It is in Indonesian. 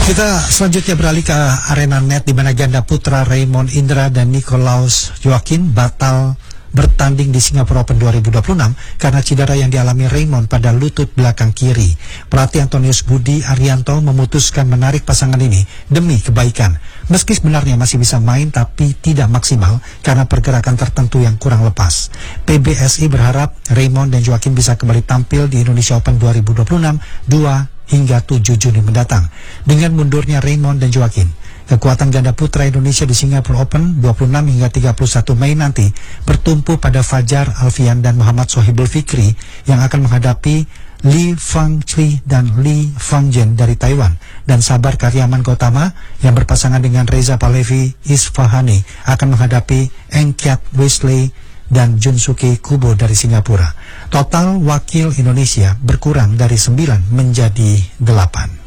Kita selanjutnya beralih ke arena net di mana ganda putra Raymond Indra dan Nicolaus Joaquin batal bertanding di Singapura Open 2026 karena cedera yang dialami Raymond pada lutut belakang kiri. Pelatih Antonius Budi Arianto memutuskan menarik pasangan ini demi kebaikan. Meski sebenarnya masih bisa main tapi tidak maksimal karena pergerakan tertentu yang kurang lepas. PBSI berharap Raymond dan Joaquin bisa kembali tampil di Indonesia Open 2026 hingga 7 Juni mendatang. Dengan mundurnya Raymond dan Joaquin, kekuatan ganda putra Indonesia di Singapura Open 26 hingga 31 Mei nanti bertumpu pada Fajar Alfian dan Muhammad Sohibul Fikri yang akan menghadapi Lee Fang Chui dan Lee Fang Jen dari Taiwan, dan Sabar Karyaman Gautama yang berpasangan dengan Reza Pahlavi Isfahani akan menghadapi Eng Kiat Wesley dan Junsuke Kubo dari Singapura. Total wakil Indonesia berkurang dari 9 menjadi 8.